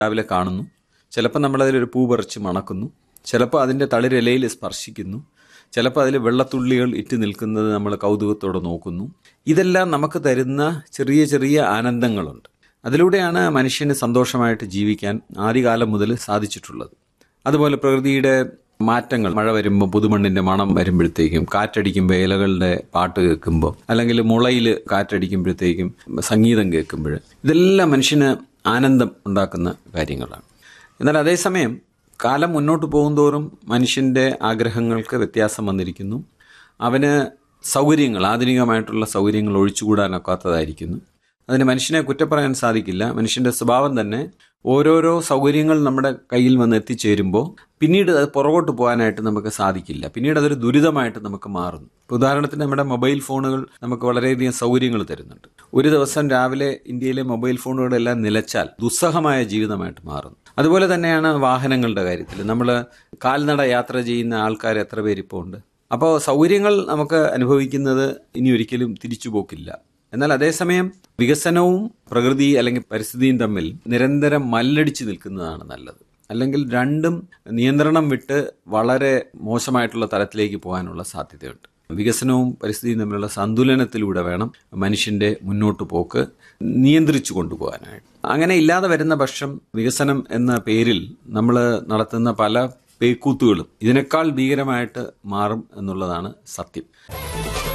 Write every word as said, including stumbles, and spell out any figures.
രാവിലെ കാണുന്നു, ചിലപ്പോൾ നമ്മളതിലൊരു പൂ പറിച്ച് മണക്കുന്നു, ചിലപ്പോൾ അതിൻ്റെ തളിരിലയിൽ സ്പർശിക്കുന്നു, ചിലപ്പോൾ അതിൽ വെള്ളത്തുള്ളികൾ ഇറ്റ് നിൽക്കുന്നത് നമ്മൾ കൗതുകത്തോടെ നോക്കുന്നു. ഇതെല്ലാം നമുക്ക് തരുന്ന ചെറിയ ചെറിയ ആനന്ദങ്ങളുണ്ട്. അതിലൂടെയാണ് മനുഷ്യന് സന്തോഷമായിട്ട് ജീവിക്കാൻ ആദ്യകാലം മുതൽ സാധിച്ചിട്ടുള്ളത്. അതുപോലെ പ്രകൃതിയുടെ മാറ്റങ്ങൾ, മഴ വരുമ്പോൾ പുതുമണ്ണിൻ്റെ മണം വരുമ്പോഴത്തേക്കും, കാറ്റടിക്കുമ്പോൾ ഇലകളുടെ പാട്ട് കേൾക്കുമ്പോൾ, അല്ലെങ്കിൽ മുളയിൽ കാറ്റടിക്കുമ്പോഴത്തേക്കും സംഗീതം കേൾക്കുമ്പോൾ, ഇതെല്ലാം മനുഷ്യന് ആനന്ദം ഉണ്ടാക്കുന്ന കാര്യങ്ങളാണ്. എന്നാൽ അതേസമയം കാലം മുന്നോട്ട് പോകുന്തോറും മനുഷ്യൻ്റെ ആഗ്രഹങ്ങൾക്ക് വ്യത്യാസം വന്നിരിക്കുന്നു. അവന് സൗകര്യങ്ങൾ, ആധുനികമായിട്ടുള്ള സൗകര്യങ്ങൾ ഒഴിച്ചുകൂടാനൊക്കാത്തതായിരിക്കുന്നു. അതിന് മനുഷ്യനെ കുറ്റപ്പറയാൻ സാധിക്കില്ല. മനുഷ്യൻ്റെ സ്വഭാവം തന്നെ ഓരോരോ സൗകര്യങ്ങൾ നമ്മുടെ കയ്യിൽ വന്ന് എത്തിച്ചേരുമ്പോൾ പിന്നീട് അത് പുറകോട്ട് പോകാനായിട്ട് നമുക്ക് സാധിക്കില്ല. പിന്നീട് അതൊരു ദുരിതമായിട്ട് നമുക്ക് മാറുന്നു. ഉദാഹരണത്തിന് നമ്മുടെ മൊബൈൽ ഫോണുകൾ നമുക്ക് വളരെയധികം സൗകര്യങ്ങൾ തരുന്നുണ്ട്. ഒരു ദിവസം രാവിലെ ഇന്ത്യയിലെ മൊബൈൽ ഫോണുകളെല്ലാം നിലച്ചാൽ ദുസ്സഹമായ ജീവിതമായിട്ട് മാറുന്നു. അതുപോലെ തന്നെയാണ് വാഹനങ്ങളുടെ കാര്യത്തിൽ. നമ്മൾ കാൽനട യാത്ര ചെയ്യുന്ന ആൾക്കാർ എത്ര പേരിപ്പോൾ ഉണ്ട്. അപ്പോൾ സൗകര്യങ്ങൾ നമുക്ക് അനുഭവിക്കുന്നത് ഇനി ഒരിക്കലും തിരിച്ചു പോക്കില്ല. എന്നാൽ അതേസമയം വികസനവും പ്രകൃതി അല്ലെങ്കിൽ പരിസ്ഥിതിയും തമ്മിൽ നിരന്തരം മല്ലടിച്ച് നിൽക്കുന്നതാണ് നല്ലത്. അല്ലെങ്കിൽ രണ്ടും നിയന്ത്രണം വിട്ട് വളരെ മോശമായിട്ടുള്ള തലത്തിലേക്ക് പോകാനുള്ള സാധ്യതയുണ്ട്. വികസനവും പരിസ്ഥിതിയും തമ്മിലുള്ള സന്തുലനത്തിലൂടെ വേണം മനുഷ്യൻ്റെ മുന്നോട്ട് പോക്ക് നിയന്ത്രിച്ചു കൊണ്ടുപോകാനായിട്ട്. അങ്ങനെ ഇല്ലാതെ വരുന്ന പക്ഷം വികസനം എന്ന പേരിൽ നമ്മൾ നടത്തുന്ന പല പേക്കൂത്തുകളും ഇതിനേക്കാൾ ഭീകരമായിട്ട് മാറും എന്നുള്ളതാണ് സത്യം.